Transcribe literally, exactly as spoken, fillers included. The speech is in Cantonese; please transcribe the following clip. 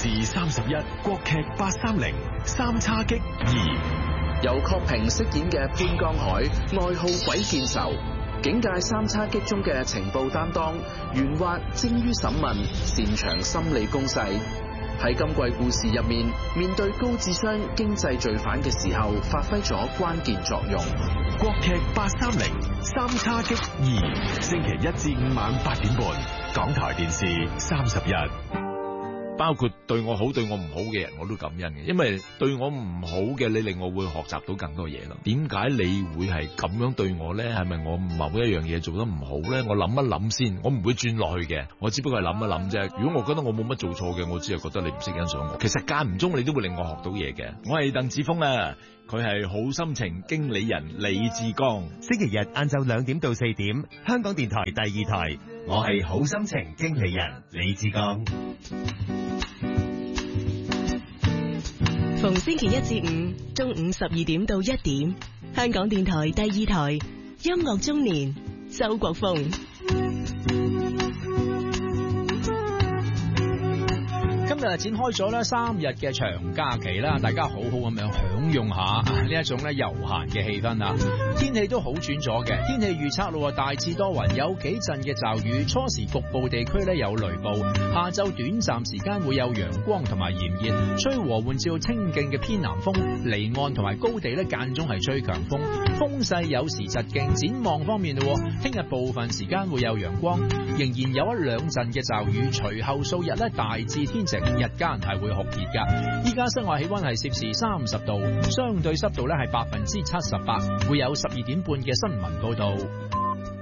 視三十一國劇八三零三叉戟二， 由郝平飾演嘅潘江海，外號鬼見愁，警界三叉戟中嘅情報擔當，圓滑精於審問，擅長心理攻勢。喺今季故事入面，面對高智商經濟罪犯嘅時候，發揮咗關鍵作用。 國劇八三零三叉戟二，星期一至五晚八點半，港台電視三十一。 包括對我好對我唔好嘅人，我都感恩嘅，因為對我唔好嘅，你令我會學習到更多嘢咯。點解你會係咁樣對我呢？係咪我某一樣嘢做得唔好呢？我諗一諗先，我唔會轉落去嘅，我只不過係諗一諗啫。如果我覺得我冇乜做錯嘅，我只係覺得你唔識欣賞我。其實間唔中你都會令我學到嘢嘅。我係鄧子峰啊，佢係好心情經理人李志剛。 星期日晏晝兩點到四點，香港電台第二台，我係好心情經理人李志剛。 逢星期一至五中午十二點到一點，香港電台第二台音樂中年，周國峰。 今日展開咗咧三日嘅長假期啦，大家好好咁樣享用下呢一種咧悠閒嘅氣氛啊！天氣都好轉咗嘅，天氣預測咯，大致多雲，有幾陣嘅驟雨，初時局部地區咧有雷暴，下晝短暫時間會有陽光同埋炎熱，吹和緩至到清勁嘅偏南風，離岸同埋高地咧間中係吹強風，風勢有時疾勁。展望方面咯，聽日部分時間會有陽光，仍然有一兩陣嘅驟雨，隨後數日咧大致天晴。日間係會酷熱㗎，依家室外氣溫係攝氏三十度，相對濕度咧係百分之七十八，會有十二點半嘅新聞報道。